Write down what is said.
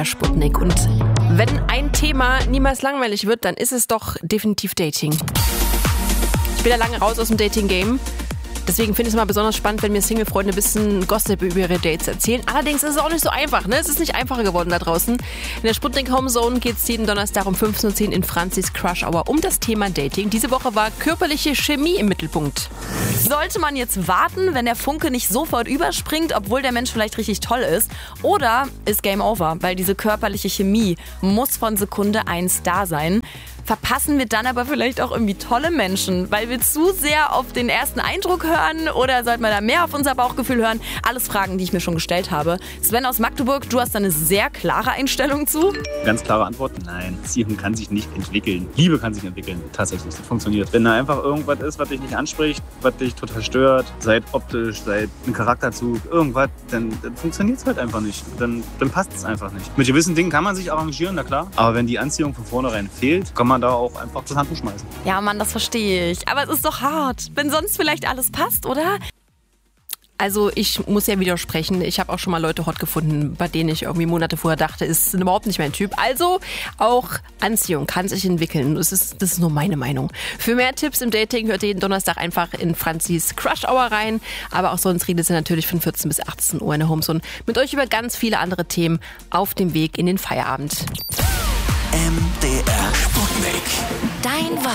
Sputnik. Und wenn ein Thema niemals langweilig wird, dann ist es doch definitiv Dating. Ich bin ja lange raus aus dem Dating-Game. Deswegen finde ich es immer besonders spannend, wenn mir Single-Freunde ein bisschen Gossip über ihre Dates erzählen. Allerdings ist es auch nicht so einfach, ne? Es ist nicht einfacher geworden da draußen. In der Sputnik Homezone geht es jeden Donnerstag um 15:10 Uhr in Franzis Crush Hour um das Thema Dating. Diese Woche war körperliche Chemie im Mittelpunkt. Sollte man jetzt warten, wenn der Funke nicht sofort überspringt, obwohl der Mensch vielleicht richtig toll ist? Oder ist Game Over, weil diese körperliche Chemie muss von Sekunde 1 da sein? Verpassen wir dann aber vielleicht auch irgendwie tolle Menschen, weil wir zu sehr auf den ersten Eindruck hören, oder sollten wir da mehr auf unser Bauchgefühl hören? Alles Fragen, die ich mir schon gestellt habe. Sven aus Magdeburg, du hast da eine sehr klare Einstellung zu. Ganz klare Antwort: Nein, Beziehung kann sich nicht entwickeln. Liebe kann sich entwickeln, tatsächlich, das funktioniert. Wenn da einfach irgendwas ist, was dich nicht anspricht, was dich total stört, sei es optisch, sei es ein Charakterzug, irgendwas, dann funktioniert es halt einfach nicht. Dann passt es einfach nicht. Mit gewissen Dingen kann man sich arrangieren, na klar. Aber wenn die Anziehung von vornherein fehlt, kann man da auch einfach das Handtuch schmeißen. Ja, Mann, das verstehe ich. Aber es ist doch hart, wenn sonst vielleicht alles passt, oder? Also ich muss ja widersprechen. Ich habe auch schon mal Leute hot gefunden, bei denen ich irgendwie Monate vorher dachte, ist überhaupt nicht mein Typ. Also auch Anziehung kann sich entwickeln. Das ist nur meine Meinung. Für mehr Tipps im Dating hört ihr jeden Donnerstag einfach in Franzis Crush Hour rein. Aber auch sonst redet sie natürlich von 14 bis 18 Uhr in der Homezone mit euch über ganz viele andere Themen auf dem Weg in den Feierabend. MDR Sputnik. Dein